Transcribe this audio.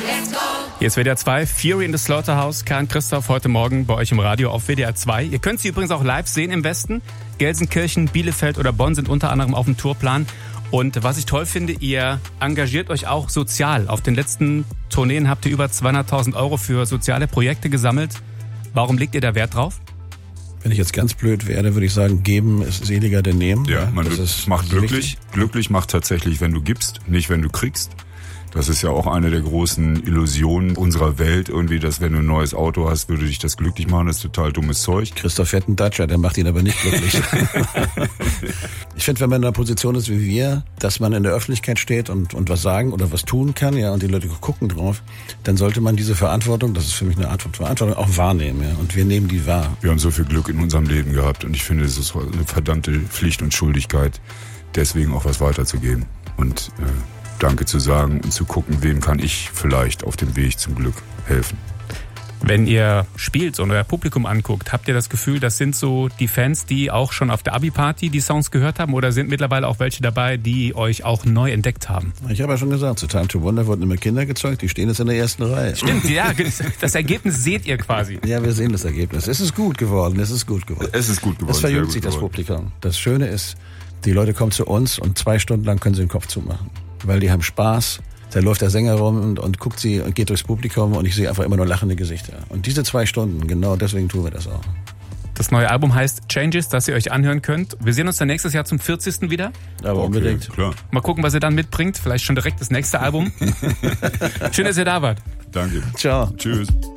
Hier ist WDR 2, Fury in the Slaughterhouse. Karen Christoph heute Morgen bei euch im Radio auf WDR 2. Ihr könnt sie übrigens auch live sehen im Westen. Gelsenkirchen, Bielefeld oder Bonn sind unter anderem auf dem Tourplan. Und was ich toll finde, ihr engagiert euch auch sozial. Auf den letzten Tourneen habt ihr über 200.000 € für soziale Projekte gesammelt. Warum legt ihr da Wert drauf? Wenn ich jetzt ganz blöd wäre, würde ich sagen, geben ist seliger denn nehmen. Ja, das macht glücklich. Wichtig. Glücklich macht tatsächlich, wenn du gibst, nicht wenn du kriegst. Das ist ja auch eine der großen Illusionen unserer Welt, irgendwie, dass wenn du ein neues Auto hast, würde dich das glücklich machen. Das ist total dummes Zeug. Christoph fährt einen Dacia, der macht ihn aber nicht glücklich. Ich finde, wenn man in einer Position ist wie wir, dass man in der Öffentlichkeit steht und was sagen oder was tun kann, ja, und die Leute gucken drauf, dann sollte man diese Verantwortung, das ist für mich eine Art von Verantwortung, auch wahrnehmen, ja. Und wir nehmen die wahr. Wir haben so viel Glück in unserem Leben gehabt und ich finde, es ist eine verdammte Pflicht und Schuldigkeit, deswegen auch was weiterzugeben und Danke zu sagen und zu gucken, wem kann ich vielleicht auf dem Weg zum Glück helfen. Wenn ihr spielt und euer Publikum anguckt, habt ihr das Gefühl, das sind so die Fans, die auch schon auf der Abi-Party die Songs gehört haben, oder sind mittlerweile auch welche dabei, die euch auch neu entdeckt haben? Ich habe ja schon gesagt, zu Time to Wonder wurden immer Kinder gezeugt, die stehen jetzt in der ersten Reihe. Stimmt, ja, das Ergebnis seht ihr quasi. Ja, wir sehen das Ergebnis. Es ist gut geworden, Es ist gut geworden. Es verjüngt sich das Publikum. Das Schöne ist, die Leute kommen zu uns und 2 Stunden lang können sie den Kopf zumachen. Weil die haben Spaß. Da läuft der Sänger rum und guckt sie und geht durchs Publikum und ich sehe einfach immer nur lachende Gesichter. Und diese 2 Stunden, genau deswegen tun wir das auch. Das neue Album heißt Changes, das ihr euch anhören könnt. Wir sehen uns dann nächstes Jahr zum 40. wieder. Aber okay, unbedingt. Klar. Mal gucken, was ihr dann mitbringt. Vielleicht schon direkt das nächste Album. Schön, dass ihr da wart. Danke. Ciao. Tschüss.